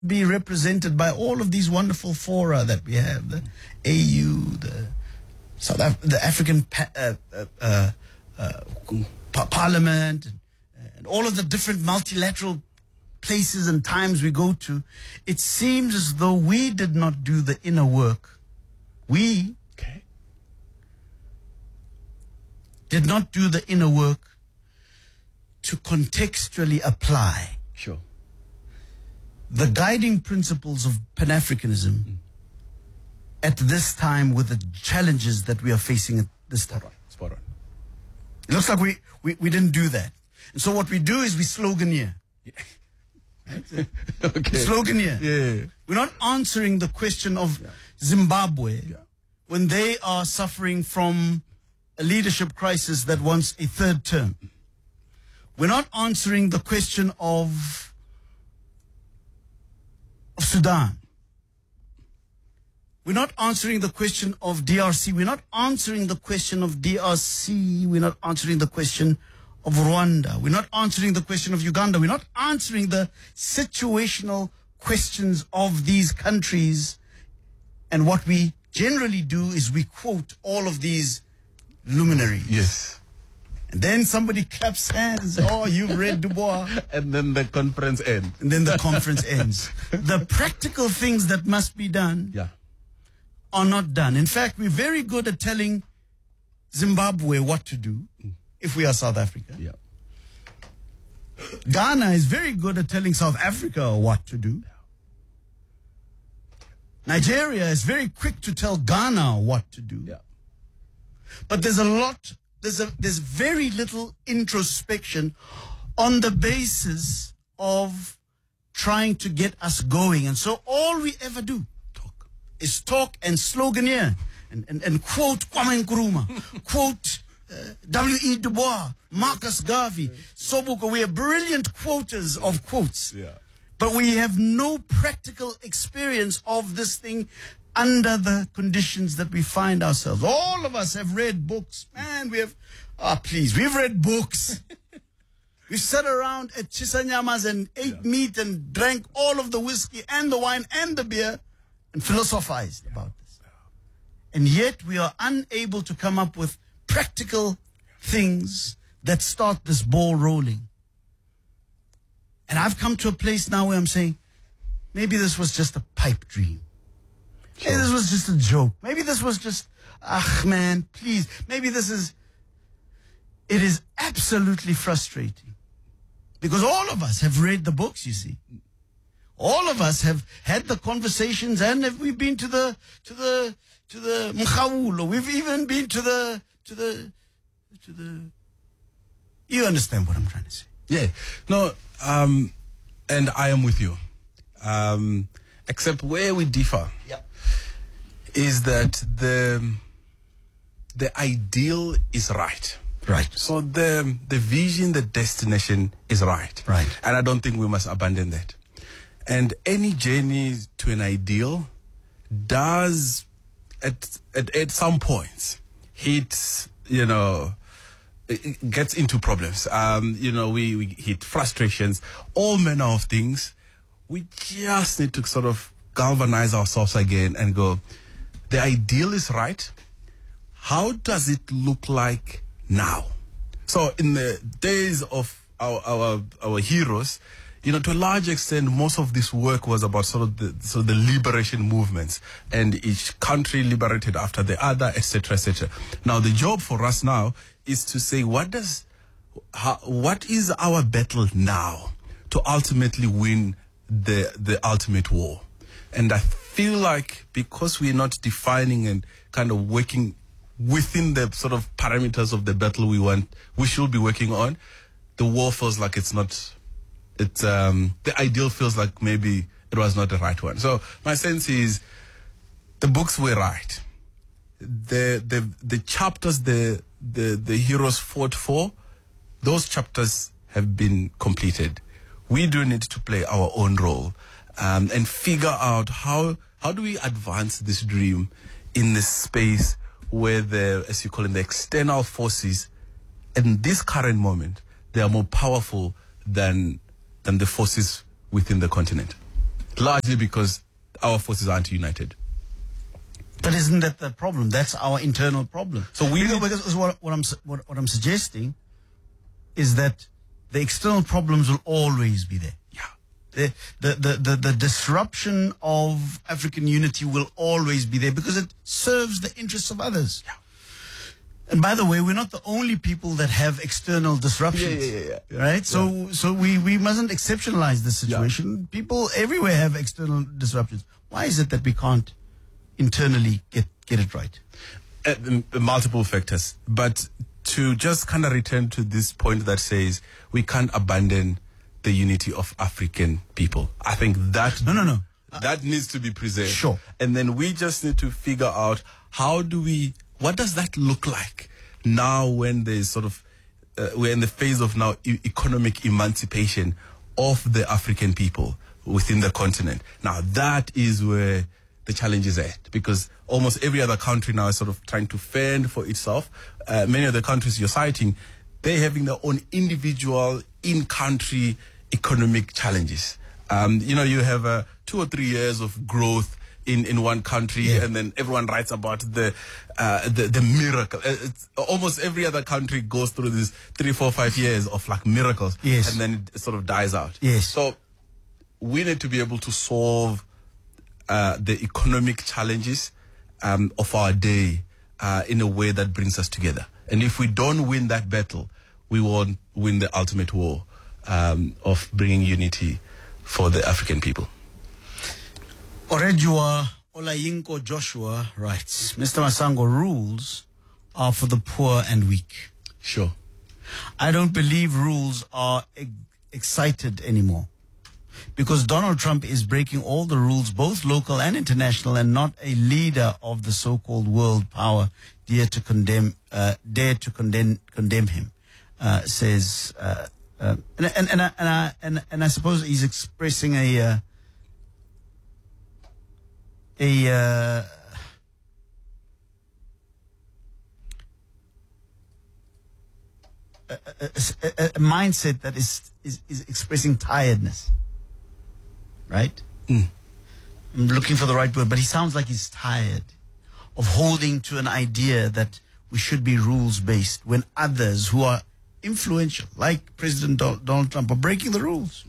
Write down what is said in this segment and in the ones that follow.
be represented by all of these wonderful fora that we have, the AU, the African Parliament, and all of the different multilateral places and times we go to. It seems as though we did not do the inner work. We did not do the inner work to contextually apply the guiding principles of Pan-Africanism at this time with the challenges that we are facing at this time. Spot on. It looks like we didn't do that. And so what we do is we sloganeer. Yeah. Sloganeer. Yeah. We're not answering the question of Zimbabwe when they are suffering from a leadership crisis that wants a third term. We're not answering the question of Sudan. We're not answering the question of DRC. We're not answering the question of DRC. We're not answering the question of Rwanda. We're not answering the question of Uganda. We're not answering the situational questions of these countries. And what we generally do is we quote all of these luminaries. Yes. And then somebody claps hands. Oh, you've read Du Bois. And then the conference ends. And then the conference ends. The practical things that must be done are not done. In fact, we're very good at telling Zimbabwe what to do if we are South Africa. Yeah. Ghana is very good at telling South Africa what to do. Nigeria is very quick to tell Ghana what to do. Yeah. But there's very little introspection on the basis of trying to get us going. And so all we ever do is talk and sloganeer and quote Kwame Nkrumah, quote W.E. Du Bois, Marcus Garvey, Sobukwe. We are brilliant quoters of quotes. Yeah. But we have no practical experience of this thing under the conditions that we find ourselves. All of us have read books. Man, we've read books. We sat around at Chisanyama's and ate meat and drank all of the whiskey and the wine and the beer and philosophized about this. And yet we are unable to come up with practical things that start this ball rolling. And I've come to a place now where I'm saying, maybe this was just a pipe dream. Maybe this was just a joke. Maybe this was just, man, please. Maybe it is absolutely frustrating. Because all of us have read the books, you see. All of us have had the conversations, and we've been to the Mkhawulo. We've even been to the, you understand what I'm trying to say. Yeah. No, and I am with you. Except where we differ is that the ideal is right. Right. So the vision, the destination is right. Right. And I don't think we must abandon that. And any journey to an ideal does at some points hit, it gets into problems. We hit frustrations, all manner of things. We just need to sort of galvanize ourselves again and go, the ideal is right. How does it look like now? So in the days of our heroes, to a large extent, most of this work was about sort of the liberation movements, and each country liberated after the other, etc., etc. Now the job for us now is to say, what is our battle now to ultimately win the ultimate war? And I feel like because we're not defining and kind of working within the sort of parameters of the battle we should be working on, the war feels like the ideal feels like maybe it was not the right one. So my sense is the books were right. The chapters the heroes fought for, those chapters have been completed. We do need to play our own role and figure out how do we advance this dream in this space where as you call it, the external forces in this current moment, they are more powerful than the forces within the continent. largely because our forces aren't united. But isn't that the problem? That's our internal problem. So we because what I'm suggesting is that the external problems will always be there. Yeah. The disruption of African unity will always be there because it serves the interests of others. Yeah. And by the way, we're not the only people that have external disruptions. Yeah. Right? So we mustn't exceptionalize the situation. Yeah. People everywhere have external disruptions. Why is it that we can't internally get it right? Multiple factors. But to just kind of return to this point that says we can't abandon the unity of African people. I think that No. That needs to be preserved. Sure. And then we just need to figure out what does that look like now when there's sort of, we're in the phase of now economic emancipation of the African people within the continent. Now that is where the challenge is at, because almost every other country now is sort of trying to fend for itself. Many of the countries you're citing, they're having their own individual in-country economic challenges. You have 2 or 3 years of growth in one country, and then everyone writes about the miracle. It's almost every other country goes through these 3, 4, 5 years of like miracles, Yes. and then it sort of dies out. Yes. So we need to be able to solve the economic challenges of our day in a way that brings us together. And if we don't win that battle, we won't win the ultimate war of bringing unity for the African people. Orejua Olayinko Joshua writes, Mr. Masango, rules are for the poor and weak. Sure. I don't believe rules are excited anymore, because Donald Trump is breaking all the rules, both local and international, and not a leader of the so-called world power dare to condemn him. Says, and I suppose he's expressing a mindset that is expressing tiredness. Right? I'm looking for the right word, but he sounds like he's tired of holding to an idea that we should be rules-based when others who are influential, like President Donald Trump, are breaking the rules.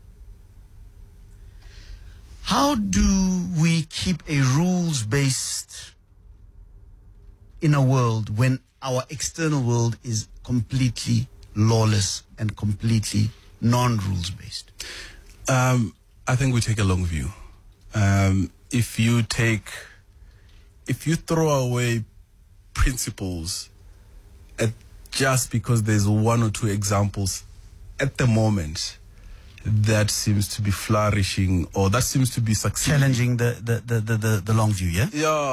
How do we keep a rules-based in a world when our external world is completely lawless and completely non-rules-based? I think we take a long view. If you throw away principles just because there's 1 or 2 examples at the moment that seems to be flourishing or that seems to be succeeding, challenging the long view, yeah.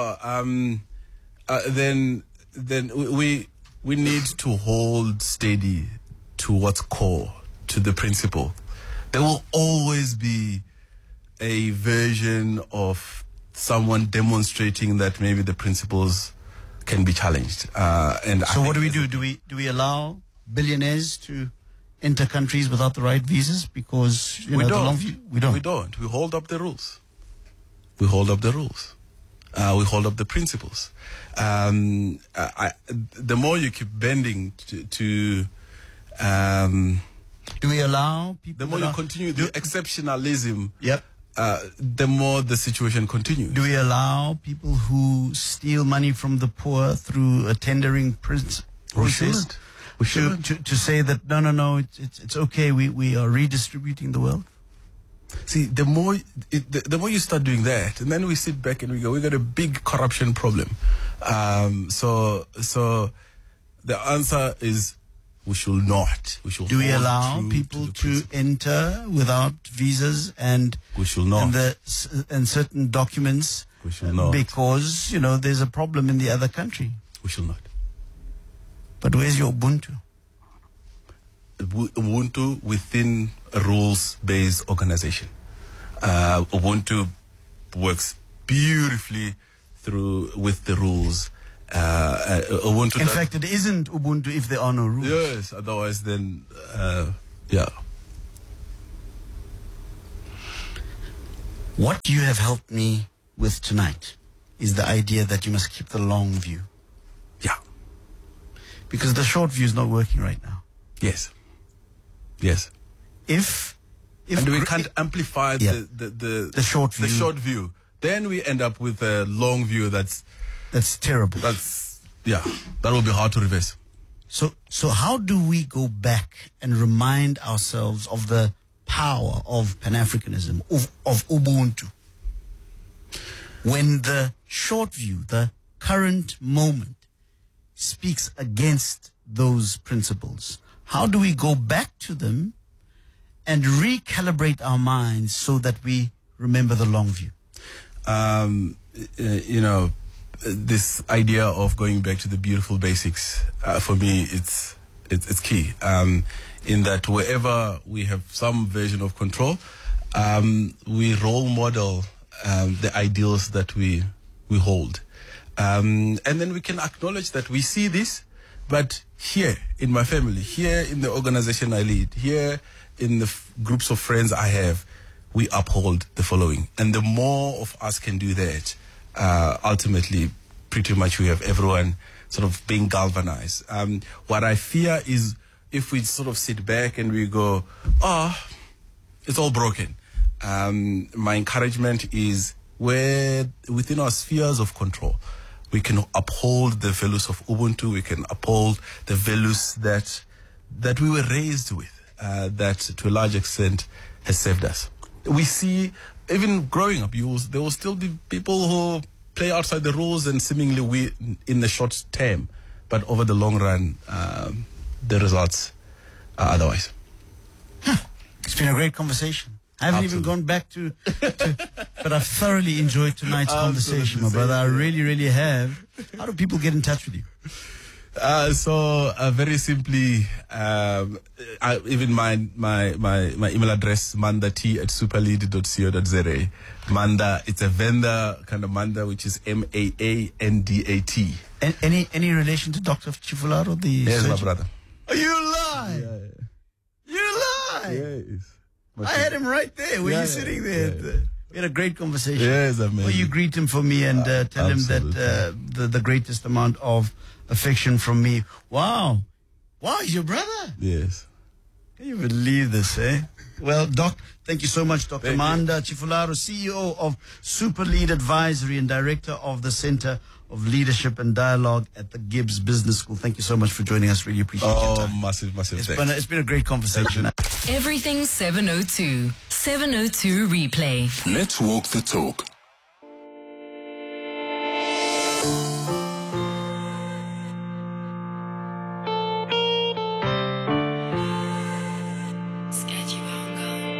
Then we need to hold steady to what's core, to the principle. There will always be a version of someone demonstrating that maybe the principles can be challenged. So what do we do? Do we allow billionaires to enter countries without the right visas? Because we don't. The long view, we don't. We don't. We hold up the rules. We hold up the rules. We hold up the principles. The more you keep bending to do we allow people? The more you continue the exceptionalism, yep. The more the situation continues. Do we allow people who steal money from the poor through a tendering process? We shouldn't. To say that no, it's okay. We are redistributing the wealth. See, the more you start doing that, and then we sit back and we got a big corruption problem. So the answer is we should not. We should. Do we allow people to enter without visas and we should not and certain documents? We should not, because there's a problem in the other country. We should not. But where's your Ubuntu? Ubuntu within a rules-based organization. Ubuntu works beautifully with the rules. Ubuntu. In fact, it isn't Ubuntu if there are no rules. Yes, otherwise then, yeah. What you have helped me with tonight is the idea that you must keep the long view. Yeah. Because the short view is not working right now. Yes. Yes. If and we can't amplify yeah, the short view. The short view. Then we end up with a long view that's terrible. That will be hard to reverse. So how do we go back and remind ourselves of the power of Pan-Africanism, of Ubuntu, when the short view, the current moment, speaks against those principles? How do we go back to them and recalibrate our minds so that we remember the long view? This idea of going back to the beautiful basics, for me, it's key. In that wherever we have some version of control, we role model the ideals that we hold. And then we can acknowledge that we see this, but here in my family, here in the organization I lead, here in the groups of friends I have, we uphold the following. And the more of us can do that, ultimately, pretty much we have everyone sort of being galvanized. What I fear is if we sort of sit back and we go, it's all broken. My encouragement is where within our spheres of control, we can uphold the values of Ubuntu, we can uphold the values that we were raised with, that to a large extent has served us. We see, even growing up, there will still be people who play outside the rules and seemingly win in the short term, but over the long run, the results are otherwise. It's been a great conversation. I haven't even gone back to but I've thoroughly enjoyed tonight's conversation, my brother. I really, really have. How do people get in touch with you? Very simply, even my email address, mandat@superlead.co.za. Manda, it's a vendor kind of Manda, which is MAANDAT. Any relation to Dr. Chifularo, the Yes, surgeon? my brother. Oh, you lie! Yeah. You lie! Yes. I had him right there. Were you sitting there? Yeah. We had a great conversation. Yes, amazing. Well, you greet him for me and tell him that the greatest amount of affection from me. Wow, he's your brother. Yes. Can you believe this, eh? Well, Doc, thank you so much, Dr. Thank Manda Chifularo, CEO of Super Lead Advisory and Director of the Center of Leadership and Dialogue at the Gibbs Business School. Thank you so much for joining us. Really appreciate your time. Massive It's thanks. been a great conversation. Everything 702. 702 replay. Let's walk the talk.